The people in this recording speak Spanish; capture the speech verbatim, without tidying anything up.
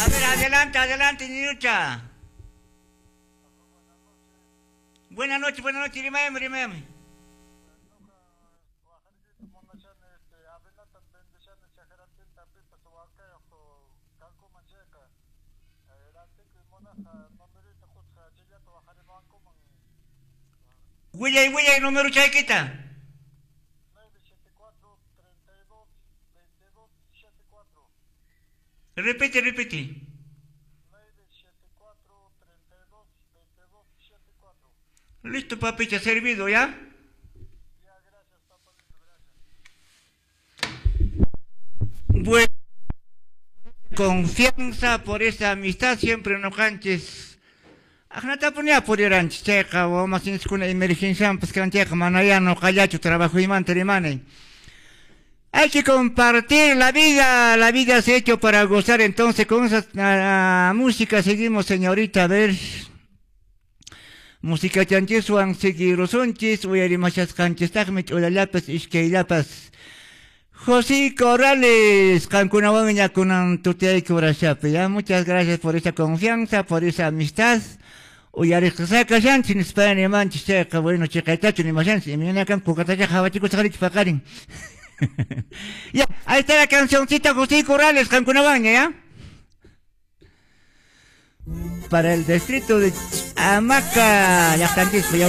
A ver, adelante, adelante, niñucha. Buenas noches, buenas noches, rimame, rimame. Willay, willay, número chaykita. Repite, repite. Listo, papita, servido, ¿ya? Bueno, confianza por esa amistad, siempre no canches. Ajnata ponía por ir antes, checa, o más tienes con una emergencia, pues que anteca, manayano, callacho, trabajo y manterimane. Hay que compartir la vida, la vida se ha hecho para gozar, entonces con esa uh, música seguimos, señorita, a ver. Música chanchis, wan seguir sonchis, uyari machas canchis, tagmich, ulallapas, ishkeilapas. José Corrales, Cancunawan, Yacunan, Tutei, Curashape, ya, muchas gracias por esa confianza, por esa amistad. Uyari saca chanchis, en España, manchis, checa, bueno, checa, tacho, ni machanchis, y miren acá, cucatacha, jabachicos, jalich, pakarin. Ya, ahí está la cancioncita José Corrales, Cancunabaña, ¿ya? Para el distrito de Hamaca, ya están listos, ya.